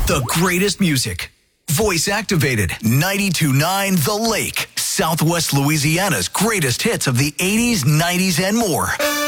The greatest music. Voice activated. 92.9 The Lake. Southwest Louisiana's greatest hits of the 80s, 90s, and more.